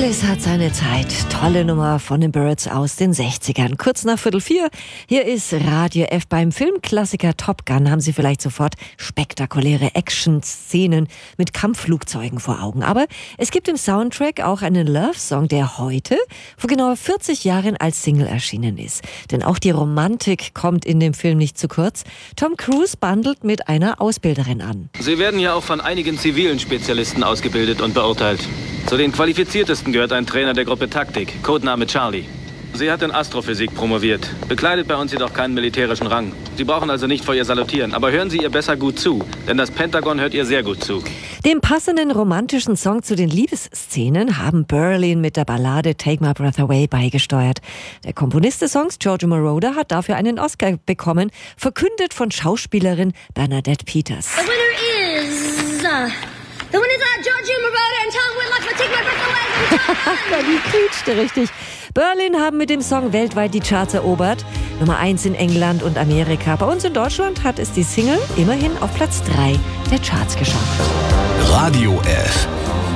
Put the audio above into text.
Alles hat seine Zeit. Tolle Nummer von den Byrds aus den 60ern. Kurz nach 3:45. Hier ist Radio F. Beim Filmklassiker Top Gun haben Sie vielleicht sofort spektakuläre Action-Szenen mit Kampfflugzeugen vor Augen. Aber es gibt im Soundtrack auch einen Love-Song, der heute vor genau 40 Jahren als Single erschienen ist. Denn auch die Romantik kommt in dem Film nicht zu kurz. Tom Cruise bandelt mit einer Ausbilderin an. Sie werden ja auch von einigen zivilen Spezialisten ausgebildet und beurteilt. Zu den qualifiziertesten gehört ein Trainer der Gruppe Taktik, Codename Charlie. Sie hat in Astrophysik promoviert, bekleidet bei uns jedoch keinen militärischen Rang. Sie brauchen also nicht vor ihr salutieren, aber hören Sie ihr besser gut zu, denn das Pentagon hört ihr sehr gut zu. Den passenden romantischen Song zu den Liebesszenen haben Berlin mit der Ballade Take My Breath Away beigesteuert. Der Komponist des Songs, Giorgio Moroder, hat dafür einen Oscar bekommen, verkündet von Schauspielerin Bernadette Peters. The winner is... The winner is Giorgio Moroder and Tom Whitlock for Take My Breath Away. Die quietschte richtig. Berlin haben mit dem Song weltweit die Charts erobert. Nummer 1 in England und Amerika. Bei uns in Deutschland hat es die Single immerhin auf Platz 3 der Charts geschafft. Radio F.